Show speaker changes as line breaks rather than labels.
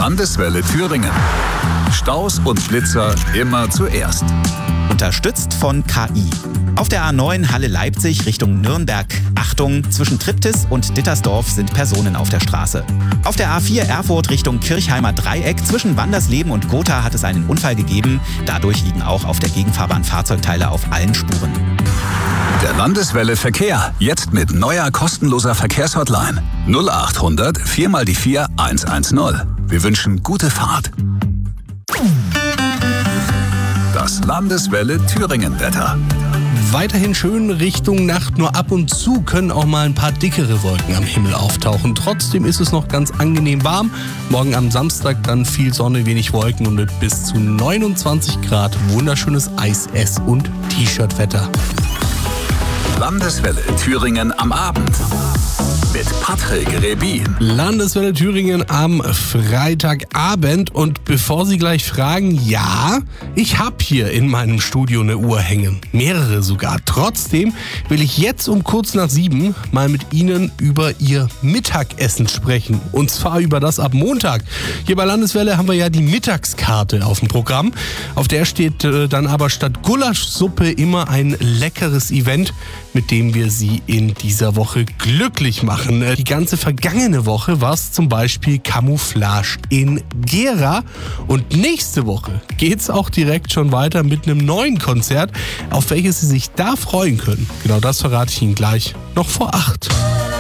Landeswelle Thüringen. Staus und Blitzer immer zuerst.
Unterstützt von KI. Auf der A9 Halle-Leipzig Richtung Nürnberg. Achtung, zwischen Triptis und Dittersdorf sind Personen auf der Straße. Auf der A4 Erfurt Richtung Kirchheimer Dreieck zwischen Wandersleben und Gotha hat es einen Unfall gegeben. Dadurch liegen auch auf der Gegenfahrbahn Fahrzeugteile auf allen Spuren.
Der Landeswelle Verkehr. Jetzt mit neuer kostenloser Verkehrshotline. 0800 4x4 110. Wir wünschen gute Fahrt. Das Landeswelle Thüringen-Wetter.
Weiterhin schön Richtung Nacht, nur ab und zu können auch mal ein paar dickere Wolken am Himmel auftauchen. Trotzdem ist es noch ganz angenehm warm. Morgen am Samstag dann viel Sonne, wenig Wolken und mit bis zu 29 Grad wunderschönes Eis-, Ess- und T-Shirt-Wetter.
Landeswelle Thüringen am Abend. Mit Patrick Rebin.
Landeswelle Thüringen am Freitagabend. Und bevor Sie gleich fragen, ja, ich habe hier in meinem Studio eine Uhr hängen. Mehrere sogar. Trotzdem will ich jetzt um kurz nach 7 mal mit Ihnen über Ihr Mittagessen sprechen. Und zwar über das ab Montag. Hier bei Landeswelle haben wir ja die Mittagskarte auf dem Programm. Auf der steht dann aber statt Gulaschsuppe immer ein leckeres Event, mit dem wir Sie in dieser Woche glücklich machen. Die ganze vergangene Woche war es zum Beispiel Camouflage in Gera. Und nächste Woche geht es auch direkt schon weiter mit einem neuen Konzert, auf welches Sie sich da freuen können. Genau das verrate ich Ihnen gleich noch vor 8.